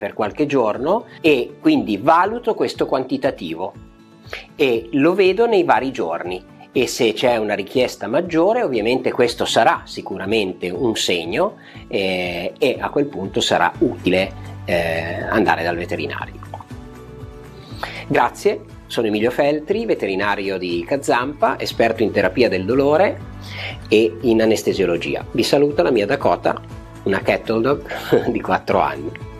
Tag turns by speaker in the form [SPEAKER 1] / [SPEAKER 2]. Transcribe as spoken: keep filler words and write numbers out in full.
[SPEAKER 1] per qualche giorno e quindi valuto questo quantitativo e lo vedo nei vari giorni, e se c'è una richiesta maggiore ovviamente questo sarà sicuramente un segno eh, e a quel punto sarà utile eh, andare dal veterinario. Grazie, sono Emilio Feltri, veterinario di Kazampa, esperto in terapia del dolore e in anestesiologia. Vi saluta la mia Dakota, una cattle dog di quattro anni.